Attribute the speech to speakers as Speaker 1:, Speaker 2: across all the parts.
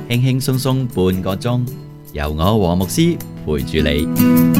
Speaker 1: 輕輕鬆鬆半個鐘，由我黃牧師陪住你。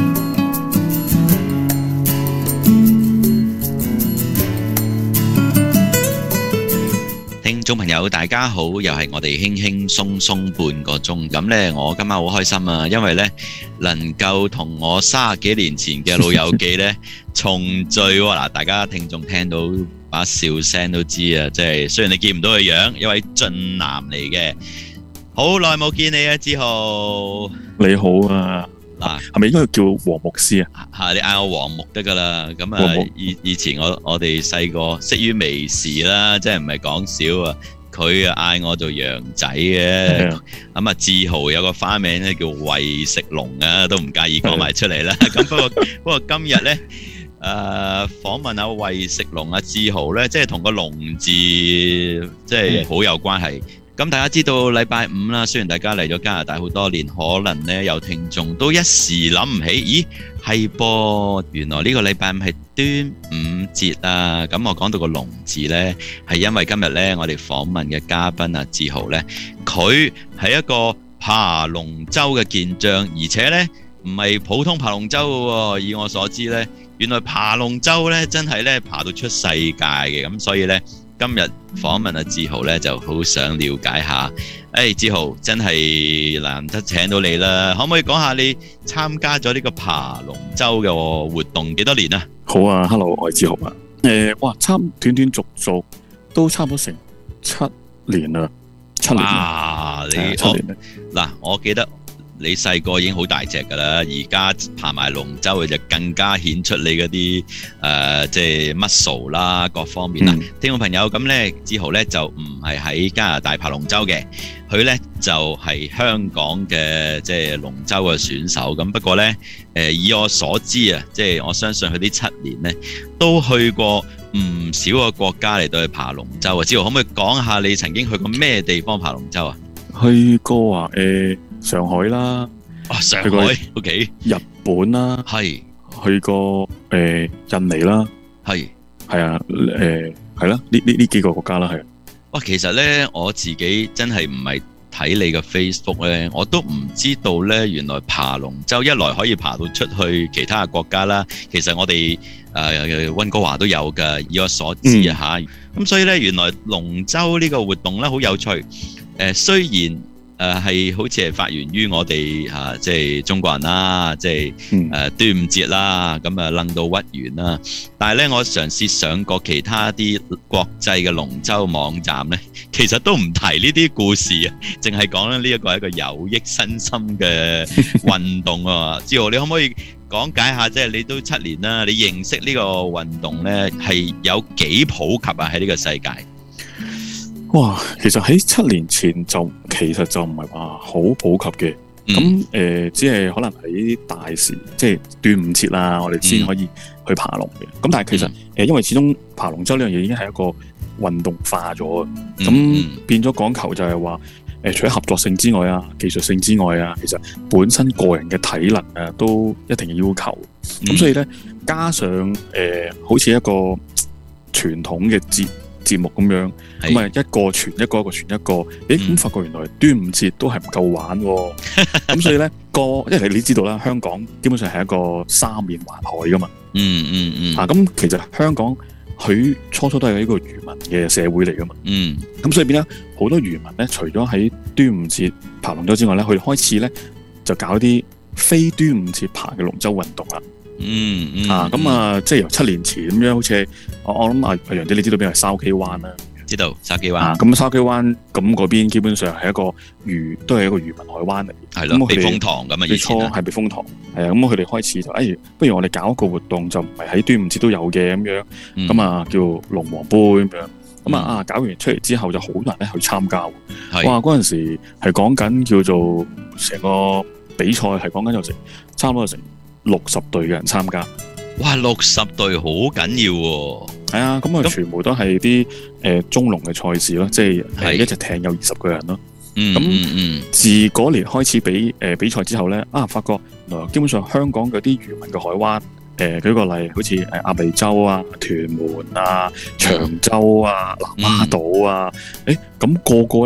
Speaker 1: 聽眾朋友大家好，又係我哋輕輕鬆鬆半個鐘。咁呢，我今晚好開心啊，因為呢能夠同我30幾年前嘅老友記呢重聚喎。嗱，大家聽眾聽到把笑聲都知啊，即係雖然你見唔到佢樣，一位俊男嚟嘅。好耐冇見你啊，志豪。
Speaker 2: 你好啊，嗱，係咪應該叫黃牧師啊？
Speaker 1: 係，你嗌我黃牧得噶啦。咁啊，以前我哋細個識於微時啦，即係唔係講笑啊。佢啊嗌我做羊仔嘅。咁啊，志豪有個花名咧叫為食龍啊，都唔介意講埋出嚟啦。咁不過今日咧，訪問下為食龍啊，志豪咧，即係同個龍字即係好有關係。咁大家知道禮拜五啦，雖然大家嚟咗加拿大好多年，可能呢有聽眾都一時諗唔起，咦係噃，原來呢個禮拜五係端午節啊！咁我講到個龍字呢，係因為今日呢我哋訪問嘅嘉賓啊，志豪呢，佢係一個爬龍舟嘅健將，而且呢唔係普通爬龍舟嘅喎，以我所知呢，原來爬龍舟呢真係呢爬到出世界嘅，咁所以呢。今日訪問阿志豪咧，就好想了解下。志豪真係難得請到你啦，可唔可以講下你參加咗呢個爬龍舟嘅活動幾多年啊？
Speaker 2: 好啊 ，Hello， 我係志豪啊。哇，斷斷續續都差唔多成7年啦，7年。
Speaker 1: 啊，你7年嗱，我記得你細個已經好大隻噶啦，而家爬埋龍舟就更加顯出你嗰啲即係 muscle 啦，各方面啦。聽眾朋友，咁呢志豪呢就唔係喺加拿大爬龍舟嘅，佢呢就係香港嘅即係龍舟嘅選手。咁不過呢，以我所知啊，即係我相信佢呢7年呢都去過唔少個國家嚟到去爬龍舟啊。志豪可唔可以講下你曾經去過咩地方爬龍舟啊？
Speaker 2: 去過啊，上海啦，
Speaker 1: 上海 ，OK，
Speaker 2: 日本啦，
Speaker 1: 係，
Speaker 2: 去過印尼啦，係啊，係啦，呢幾個國家啦，係。
Speaker 1: 哇，其實咧我自己真係唔係睇你嘅 Facebook 咧，我都唔知道咧，原來爬龍舟一來可以爬到出去其他嘅國家啦，其實我哋溫哥華都有㗎，以我所知啊嚇。咁所以咧，原來龍舟呢個活動咧好有趣。雖然係好似係發源於我哋即係中國人啦，即係端午節啦，咁啊楞到屈原啦。但係咧，我嘗試上過其他啲國際嘅龍舟網站咧，其實都唔提呢啲故事啊，淨係講咧呢一個係一個有益身心嘅運動啊。志豪，你可唔可以講解下，即係你都7年啦，你認識呢個運動咧係有幾普及啊？喺呢個世界？
Speaker 2: 哇，其實喺7年前其實就唔係話好普及嘅，咁只係可能喺大時，即係端午節啦，我哋先可以去爬龍嘅。咁但係其實因為始終爬龍舟呢樣嘢已經係一個運動化咗啊，咁變咗講求就係話除咗合作性之外啊、技術性之外啊，其實本身個人嘅體能啊都一定要求。咁所以咧，加上好似一個傳統嘅節目咁樣，咁啊一個傳一個，一個傳一個，咁發覺原來端午節都係唔夠玩喎。咁所以咧因為你知道啦，香港基本上係一個三面環海噶嘛。咁其實香港佢初都係一個漁民嘅社會嚟噶嘛。咁所以變咗好多漁民咧，除咗喺端午節爬龍舟之外咧，佢哋開始咧就搞一啲非端午節爬嘅龍舟運動啦。即係由7年前咁樣，好似我諗阿楊姐，你知道邊係筲箕灣啦？
Speaker 1: 知道筲箕灣。
Speaker 2: 咁筲箕灣咁嗰邊基本上係都係一個漁民海灣嚟。
Speaker 1: 係咯，避風塘咁啊，以前
Speaker 2: 最初係避風塘。係啊，咁佢哋開始就不如我哋搞一個活動，就唔係喺端午節都有嘅咁樣。咁啊叫龍王杯咁樣。咁搞完出嚟之後，就好多人咧去參加。哇！嗰陣時係講緊叫做成個比賽係講緊有差唔多成60隊嘅人參加。哇
Speaker 1: ！60隊好緊要喎。
Speaker 2: 係啊，咁全部都係啲中龍嘅賽事咯，即係一隻艇有20個人咯。自嗰年開始比賽之後咧，發覺基本上香港嗰啲漁民嘅海灣，舉個例，好似鴨脷洲啊、屯門啊、長洲啊、南丫島啊，咁個個咧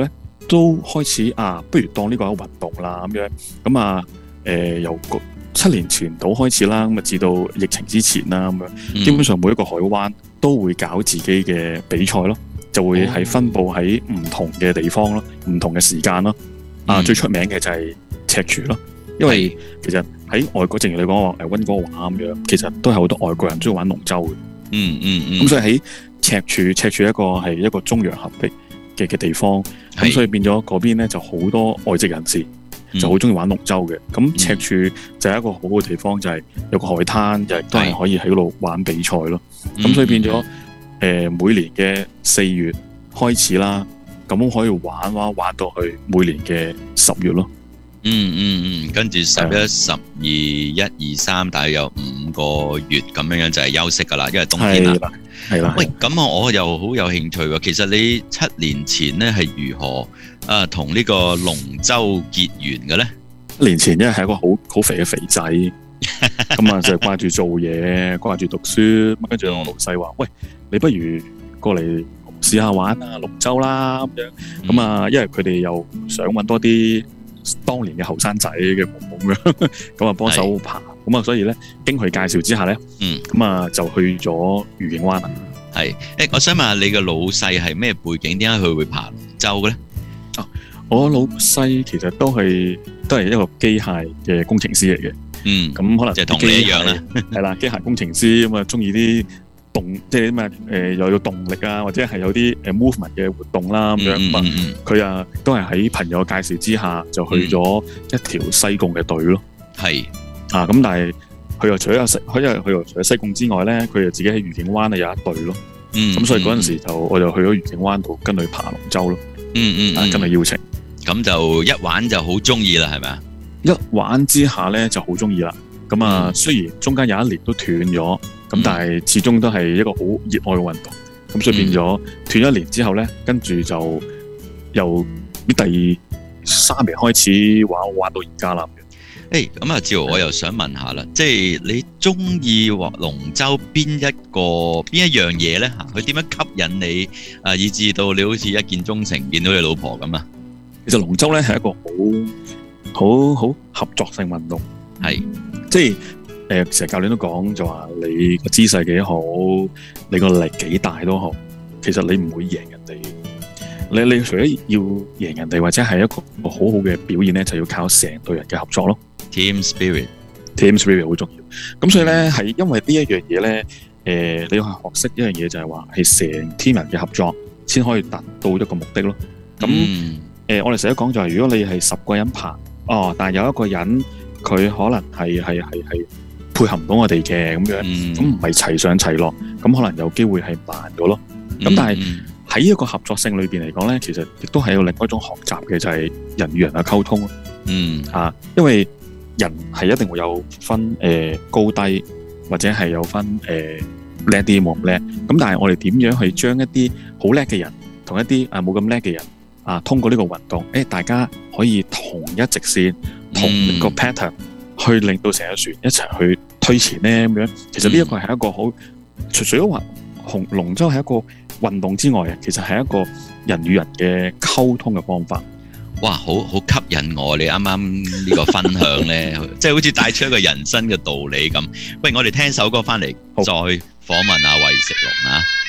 Speaker 2: 都開始不如當呢個係運動啦咁樣。咁由7年前到開始啦，咁至到疫情之前啦咁樣，基本上每一個海灣都會搞自己嘅比賽咯，就會係分佈喺唔同嘅地方咯，唔同嘅時間咯。最出名嘅就係赤柱咯，因為其實喺外國，正如你講話溫哥華咁樣，其實都係好多外國人中意玩龍舟嘅。咁所以喺赤柱係一個中洋合璧嘅地方，咁所以變咗嗰邊咧就好多外籍人士就好中意玩龍舟嘅。咁赤柱就係一個好嘅地方，就係有個海灘，亦都係可以喺嗰度玩比賽咯。咁所以變咗每年嘅4月開始啦，咁可以玩到去每年嘅10月咯。
Speaker 1: 跟住11、12、1、2、3，大約有5個月咁樣就係休息噶啦，因為冬天啦。係啦。喂，咁我又好有興趣喎。其實你7年前咧係如何同呢個龍舟結緣嘅咧？7
Speaker 2: 年前因為係一個好肥嘅肥仔，咁就掛住做嘢，掛住讀書，跟住我老細話：喂，你不如過嚟試下玩龍舟啦咁樣。咁因為佢哋又想揾多啲當年嘅後生仔嘅咁樣，咁幫手爬，咁所以咧經佢介紹之下咧，咁就去咗愉景灣啦。
Speaker 1: 係，我想問下你嘅老細係咩背景？點解佢會爬龍舟嘅咧？
Speaker 2: 我老細其實都係一個機械嘅工程師嚟嘅。咁可能
Speaker 1: 就同你一樣啦。
Speaker 2: 係啦，機械工程師咁中意啲即係咩又有動力或者係有啲movement 嘅活動啦咁樣。佢都係喺朋友介紹之下就去咗一條西貢嘅隊咯。係咁但係佢又除咗西貢之外咧，佢又自己喺愉景灣有一隊咯。咁所以嗰陣時我就去咗愉景灣度跟佢爬龍舟咯。跟佢邀請，咁
Speaker 1: 就一玩就好中意啦，係咪啊？
Speaker 2: 一玩之下咧就好中意啦。咁雖然中間有一年都斷咗。咁但係始終都係一個好熱愛嘅運動，咁所以變咗斷1年之後咧，跟住就由第3年開始玩到而家啦。
Speaker 1: 咁志豪，我又想問下啦，即係你中意龍舟邊一樣嘢咧？佢點樣吸引你以至到你好似一見鍾情見到你老婆咁啊？
Speaker 2: 其實龍舟咧係一個好合作性運動，係即係。成日教練都講就話你個姿勢幾好，你個力幾大都好，其實你唔會贏人哋。你除咗要贏人哋，或者係一個好好嘅表現咧，就要靠成隊人嘅合作咯。
Speaker 1: Team spirit
Speaker 2: 好重要。咁所以咧，係因為呢一樣嘢咧，你要學識一樣嘢就係話係成 team 人嘅合作先可以達到一個目的咯。咁我哋成日講就係如果你係10個人爬，但係有一個人佢可能係配合唔到我哋嘅咁樣，咁唔係齊上齊落，咁可能有機會係慢咗咯。咁但係喺一個合作性裏邊嚟講咧，其實亦都係有另外一種學習嘅，就係人與人嘅溝通咯。因為人係一定會有分高低，或者係有分叻啲冇咁叻。咁但係我哋點樣去將一啲好叻嘅人同一啲冇咁叻嘅人通過呢個運動，大家可以同一直線，同一個 pattern。去令到成個船一齊去推前咧咁樣，其實呢一個係一個好，除咗話龍舟係一個運動之外，其實係一個人與人嘅溝通嘅方法。
Speaker 1: 哇，好吸引我！你啱啱呢個分享咧，即係好似帶出一個人生嘅道理咁。不如我哋聽首歌翻嚟，再訪問阿魏食龍啊！